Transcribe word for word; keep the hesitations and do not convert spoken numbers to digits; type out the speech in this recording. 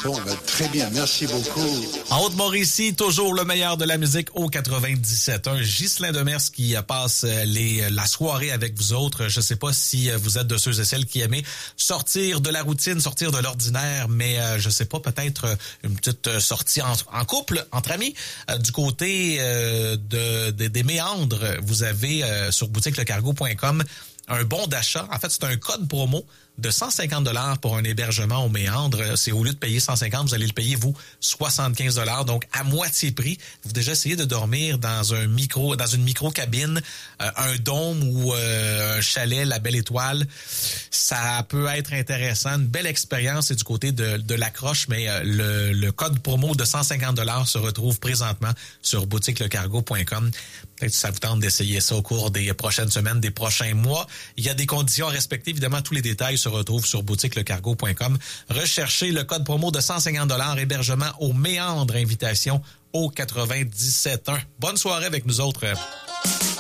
Bon, ben, très bien, merci beaucoup. En Haute-Mauricie, toujours le meilleur de la musique au quatre-vingt-dix-sept. Un Ghislain Demers qui passe les, la soirée avec vous autres. Je sais pas si vous êtes de ceux et celles qui aiment sortir de la routine, sortir de l'ordinaire, mais euh, je sais pas, peut-être une petite sortie en, en couple, entre amis. Euh, du côté euh, de, de, des méandres, vous avez euh, sur boutique le cargo point com un bon d'achat. En fait, c'est un code promo de cent cinquante dollars pour un hébergement au méandre. C'est au lieu de payer cent cinquante, vous allez le payer, vous, soixante-quinze dollars. Donc, à moitié prix. Vous déjà essayé de dormir dans un micro, dans une micro-cabine, euh, un dôme ou euh, un chalet, la Belle Étoile. Ça peut être intéressant. Une belle expérience, c'est du côté de, de l'accroche, mais euh, le, le code promo de cent cinquante dollars se retrouve présentement sur boutique le cargo point com. Peut-être que ça vous tente d'essayer ça au cours des prochaines semaines, des prochains mois. Il y a des conditions à respecter. Évidemment, tous les détails se retrouvent sur boutique le cargo point com. Recherchez le code promo de cent cinquante dollars, hébergement au méandre, invitation au quatre-vingt-dix-sept un. Bonne soirée avec nous autres.